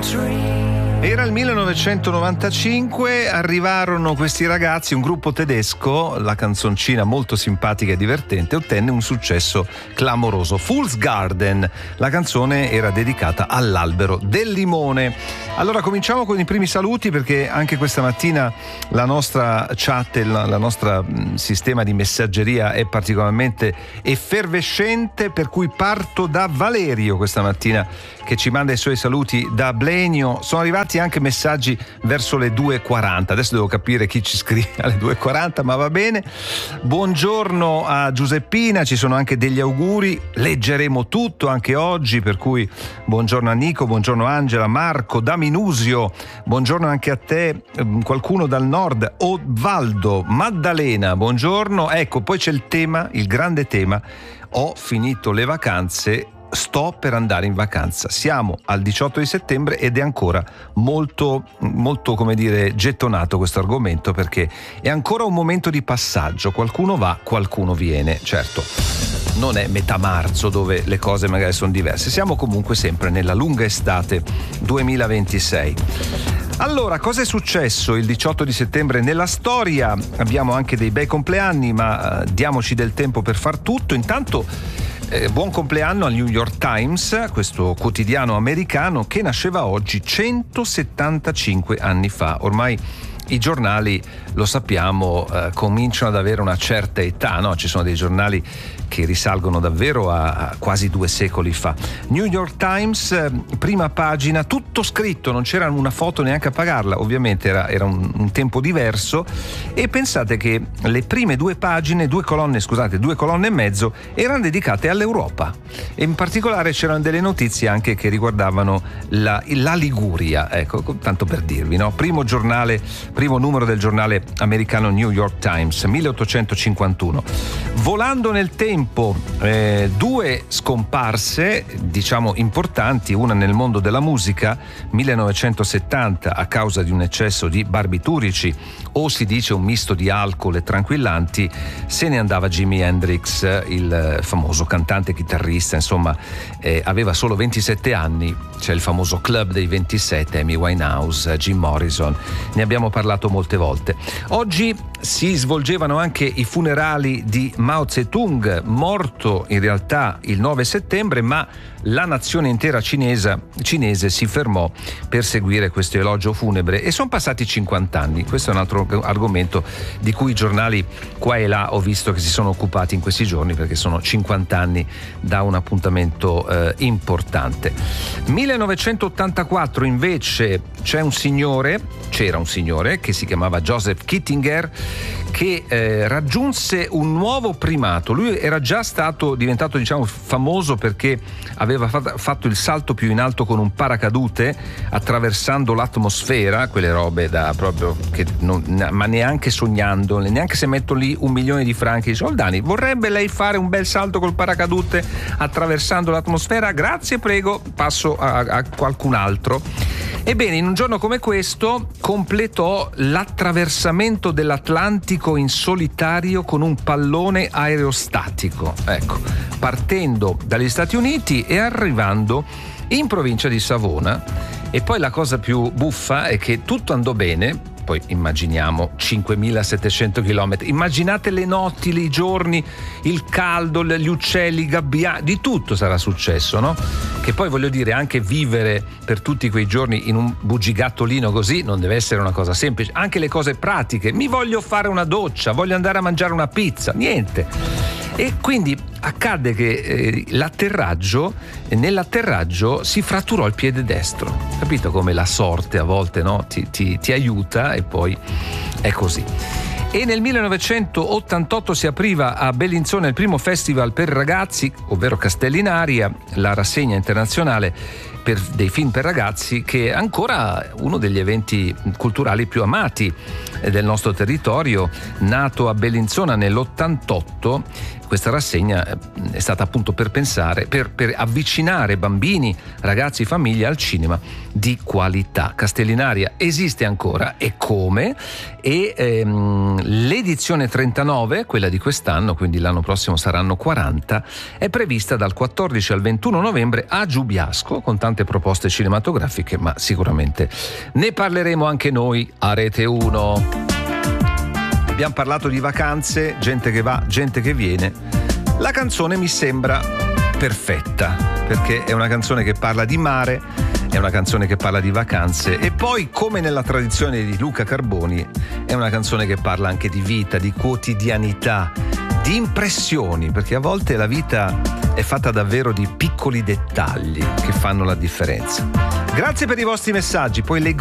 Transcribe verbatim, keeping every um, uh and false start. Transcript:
Era il millenovecentonovantacinque, arrivarono questi ragazzi, un gruppo tedesco, la canzoncina molto simpatica e divertente ottenne un successo clamoroso. Fool's Garden, la canzone era dedicata all'albero del limone. Allora cominciamo con i primi saluti, perché anche questa mattina la nostra chat, il la nostra mh, sistema di messaggeria è particolarmente effervescente, per cui parto da Valerio questa mattina, che ci manda i suoi saluti da Blenio. Sono arrivati anche messaggi verso le due e quaranta, adesso devo capire chi ci scrive alle due e quaranta, ma va bene. Buongiorno a Giuseppina, ci sono anche degli auguri, leggeremo tutto anche oggi, per cui buongiorno a Nico, buongiorno Angela, Marco da Minusio, buongiorno anche a te, qualcuno dal nord, Osvaldo, Maddalena, buongiorno. Ecco, poi c'è il tema, il grande tema: ho finito le vacanze, sto per andare in vacanza. Siamo al diciotto di settembre ed è ancora molto, molto, come dire, gettonato questo argomento, perché è ancora un momento di passaggio. Qualcuno va, qualcuno viene. Certo, non è metà marzo dove le cose magari sono diverse. Siamo comunque sempre nella lunga estate duemilaventisei. Allora, cosa è successo il diciotto di settembre nella storia? Abbiamo anche dei bei compleanni, ma eh, diamoci del tempo per far tutto. Intanto Eh, buon compleanno al New York Times, questo quotidiano americano che nasceva oggi centosettantacinque anni fa. Ormai i giornali, lo sappiamo, eh, cominciano ad avere una certa età, no? Ci sono dei giornali che risalgono davvero a, a quasi due secoli fa. New York Times, eh, prima pagina, tutto scritto, non c'era una foto neanche a pagarla, ovviamente era, era un, un tempo diverso, e pensate che le prime due pagine, due colonne, scusate, due colonne e mezzo erano dedicate all'Europa, e in particolare c'erano delle notizie anche che riguardavano la, la Liguria, ecco, tanto per dirvi, no? Primo giornale, primo numero del giornale americano New York Times, milleottocentocinquantuno. Volando nel tempo, eh, due scomparse, diciamo importanti, una nel mondo della musica, millenovecentosettanta, a causa di un eccesso di barbiturici, o si dice un misto di alcol e tranquillanti, se ne andava Jimi Hendrix, il famoso cantante e chitarrista, insomma, eh, aveva solo ventisette anni. C'è il famoso club dei ventisette, Amy Winehouse, Jim Morrison, ne abbiamo parlato molte volte. Oggi si svolgevano anche i funerali di Mao Zedong, morto in realtà il nove settembre, ma la nazione intera cinese, cinese si fermò per seguire questo elogio funebre, e sono passati cinquanta anni. Questo è un altro argomento di cui i giornali qua e là ho visto che si sono occupati in questi giorni, perché sono cinquanta anni da un appuntamento eh, importante. millenovecentottantaquattro invece c'è un signore, c'era un signore che si chiamava Joseph Kittinger, che eh, raggiunse un nuovo primato. Lui era già stato diventato, diciamo, famoso perché aveva fatto il salto più in alto con un paracadute, attraversando l'atmosfera, quelle robe da proprio che non, ma neanche sognando, neanche se metto lì un milione di franchi di soldani. Vorrebbe lei fare un bel salto col paracadute attraversando l'atmosfera? Grazie, prego, passo a, a qualcun altro. Ebbene, in un giorno come questo completò l'attraversamento dell'Atlantico in solitario con un pallone aerostatico, ecco, partendo dagli Stati Uniti e arrivando in provincia di Savona. E poi la cosa più buffa è che tutto andò bene. Poi immaginiamo cinquemilasettecento chilometri, immaginate le notti, i giorni, il caldo, gli uccelli, i gabbiani, di tutto sarà successo, no? Che poi, voglio dire, anche vivere per tutti quei giorni in un bugigattolino così non deve essere una cosa semplice. Anche le cose pratiche, mi voglio fare una doccia, voglio andare a mangiare una pizza, niente. E quindi accadde che eh, l'atterraggio, nell'atterraggio si fratturò il piede destro. Capito come la sorte a volte, no? ti, ti, ti aiuta, e poi è così. E nel millenovecentottantotto si apriva a Bellinzona il primo festival per ragazzi, ovvero Castelli in Aria, la rassegna internazionale per dei film per ragazzi, che è ancora uno degli eventi culturali più amati del nostro territorio. Nato a Bellinzona nell'ottantotto, questa rassegna è stata appunto per pensare, per, per avvicinare bambini, ragazzi, famiglie al cinema di qualità. Castelli in Aria esiste ancora, e come? E ehm, l'edizione trentanove, quella di quest'anno, quindi l'anno prossimo saranno quaranta, è prevista dal quattordici al ventuno novembre a Giubiasco, con tanto tante proposte cinematografiche, ma sicuramente ne parleremo anche noi a Rete uno. Abbiamo parlato di vacanze, gente che va, gente che viene. La canzone mi sembra perfetta, perché è una canzone che parla di mare, è una canzone che parla di vacanze e poi, come nella tradizione di Luca Carboni, è una canzone che parla anche di vita, di quotidianità, di impressioni, perché a volte la vita è fatta davvero di piccoli dettagli che fanno la differenza. Grazie per i vostri messaggi, poi leggo